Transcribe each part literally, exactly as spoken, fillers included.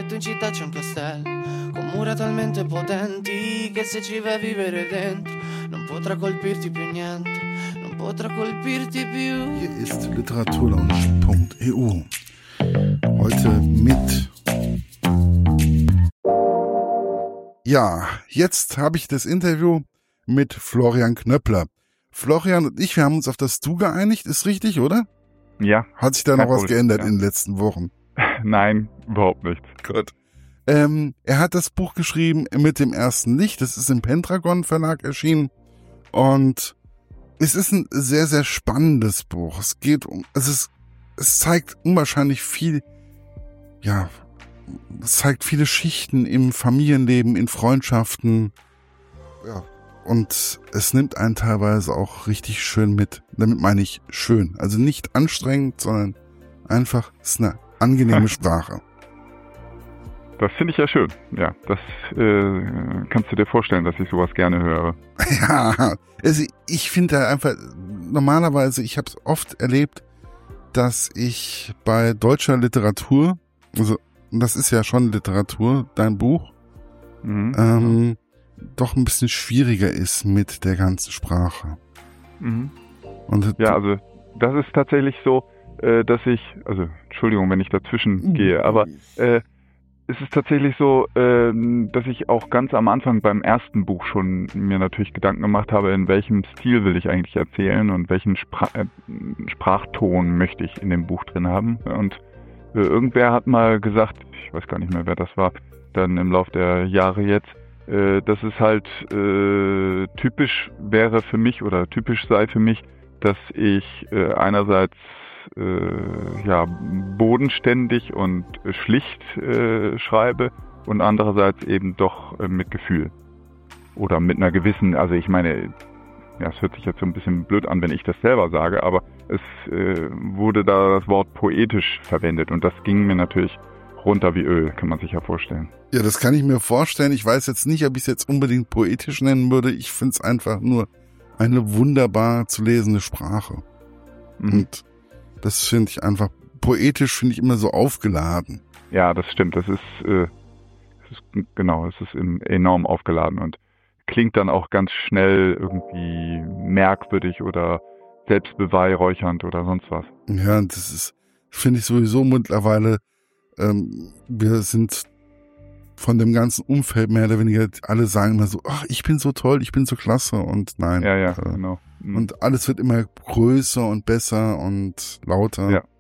detto in città c'è un castello con mura talmente potenti che se ci vai a vivere dentro non potrà colpirti più niente, non potrà colpirti più. Hier ist literaturlaunch punkt e u. Heute mit... Ja, jetzt habe ich das Interview mit Florian Knöppler. Florian und ich, wir haben uns auf das Du geeinigt, ist richtig, oder? Ja. Hat sich da noch was Problem, geändert ja. in den letzten Wochen? Nein, überhaupt nicht. Gut. Ähm, er hat das Buch geschrieben mit dem ersten Licht. Das ist im Pendragon Verlag erschienen. Und es ist ein sehr, sehr spannendes Buch. Es geht um, es ist, es zeigt unwahrscheinlich viel, ja, es zeigt viele Schichten im Familienleben, in Freundschaften. Ja. Und es nimmt einen teilweise auch richtig schön mit. Damit meine ich schön. Also nicht anstrengend, sondern einfach, es ist eine angenehme Sprache. Das finde ich ja schön. Ja, das äh, kannst du dir vorstellen, dass ich sowas gerne höre. Ja, also ich finde einfach, normalerweise, ich habe es oft erlebt, dass ich bei deutscher Literatur, also das ist ja schon Literatur, dein Buch, Mhm. ähm, doch ein bisschen schwieriger ist mit der ganzen Sprache. Mhm. Und Ja, also das ist tatsächlich so, äh, dass ich, also Entschuldigung, wenn ich dazwischen gehe, aber äh, es ist tatsächlich so, äh, dass ich auch ganz am Anfang beim ersten Buch schon mir natürlich Gedanken gemacht habe, in welchem Stil will ich eigentlich erzählen und welchen Spra- äh, Sprachton möchte ich in dem Buch drin haben. Und äh, irgendwer hat mal gesagt, ich weiß gar nicht mehr, wer das war, dann im Lauf der Jahre jetzt, äh, dass es halt äh, typisch wäre für mich oder typisch sei für mich, dass ich äh, einerseits äh, ja, bodenständig und äh, schlicht äh, schreibe und andererseits eben doch äh, mit Gefühl. Oder mit einer gewissen, also ich meine, ja, es hört sich jetzt so ein bisschen blöd an, wenn ich das selber sage, aber es äh, wurde da das Wort poetisch verwendet und das ging mir natürlich runter wie Öl, kann man sich ja vorstellen. ja, das kann ich mir vorstellen. Ich weiß jetzt nicht, ob ich es jetzt unbedingt poetisch nennen würde. Ich finde es einfach nur eine wunderbar zu lesende Sprache. Mhm. Und das finde ich einfach, poetisch finde ich immer so aufgeladen. Ja, das stimmt. Das ist, äh, das ist genau, es ist im- enorm aufgeladen und klingt dann auch ganz schnell irgendwie merkwürdig oder selbstbeweihräuchernd oder sonst was. Ja, und das ist, finde ich sowieso mittlerweile, ähm, wir sind von dem ganzen Umfeld mehr oder weniger, alle sagen immer so, ach, ich bin so toll, ich bin so klasse und nein. Ja, ja, äh, genau. Mhm. Und alles wird immer größer und besser und lauter. Ja.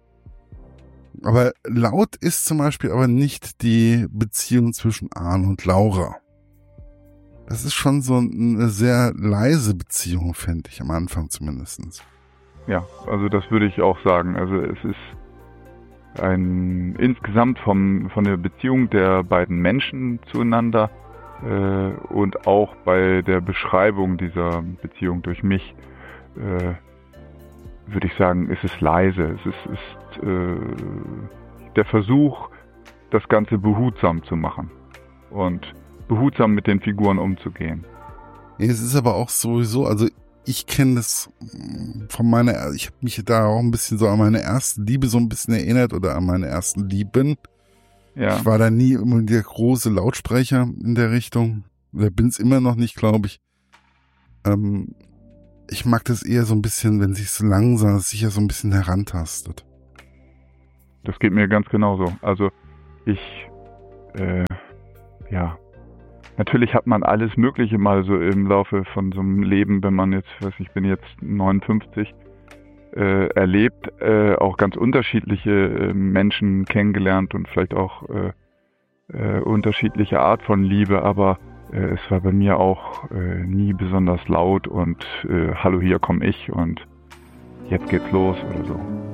Aber laut ist zum Beispiel aber nicht die Beziehung zwischen Arne und Laura. Das ist schon so eine sehr leise Beziehung, finde ich, am Anfang zumindest. Ja, also das würde ich auch sagen. Also es ist ein insgesamt vom, von der Beziehung der beiden Menschen zueinander äh, und auch bei der Beschreibung dieser Beziehung durch mich äh, würde ich sagen, ist es leise. Es ist, ist äh, der Versuch, das Ganze behutsam zu machen und behutsam mit den Figuren umzugehen. Es ist aber auch sowieso, also ich kenne das von meiner, ich habe mich da auch ein bisschen so an meine erste Liebe so ein bisschen erinnert oder an meine ersten Lieben. Ja. Ich war da nie immer der große Lautsprecher in der Richtung. Oder bin es immer noch nicht, glaube ich. Ähm, ich mag das eher so ein bisschen, wenn sich so langsam, sicher so ein bisschen herantastet. Das geht mir ganz genauso. Also ich, äh, ja, natürlich hat man alles Mögliche mal so im Laufe von so einem Leben, wenn man jetzt, weiß ich bin jetzt neunundfünfzig, äh, erlebt, äh, auch ganz unterschiedliche äh, Menschen kennengelernt und vielleicht auch äh, äh, unterschiedliche Art von Liebe, aber äh, es war bei mir auch äh, nie besonders laut und äh, hallo, hier komme ich und jetzt geht's los oder so.